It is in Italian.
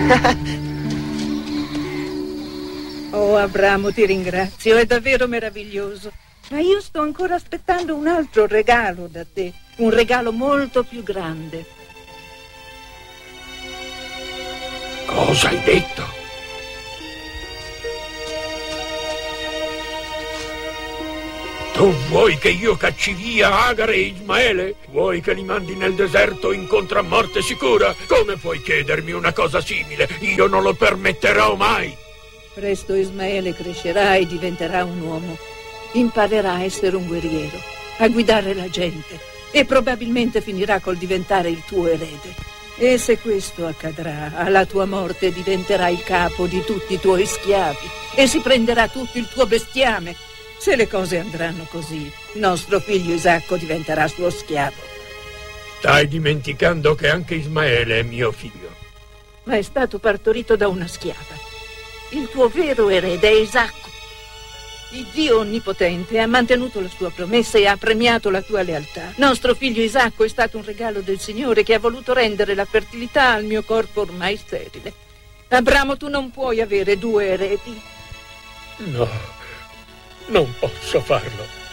Oh, Abramo, ti ringrazio, è davvero meraviglioso. Ma io sto ancora aspettando un altro regalo da te, un regalo molto più grande. Cosa hai detto? Tu vuoi che io cacci via Agar e Ismaele? Vuoi che li mandi nel deserto incontro a morte sicura? Come puoi chiedermi una cosa simile? Io non lo permetterò mai. Presto Ismaele crescerà e diventerà un uomo. Imparerà a essere un guerriero, a guidare la gente e probabilmente finirà col diventare il tuo erede. E se questo accadrà, alla tua morte diventerà il capo di tutti i tuoi schiavi e si prenderà tutto il tuo bestiame. Se le cose andranno così, nostro figlio Isacco diventerà suo schiavo. Stai dimenticando che anche Ismaele è mio figlio. Ma è stato partorito da una schiava. Il tuo vero erede è Isacco. Il Dio Onnipotente ha mantenuto la sua promessa e ha premiato la tua lealtà. Nostro figlio Isacco è stato un regalo del Signore che ha voluto rendere la fertilità al mio corpo ormai sterile. Abramo, tu non puoi avere due eredi. No, non posso farlo.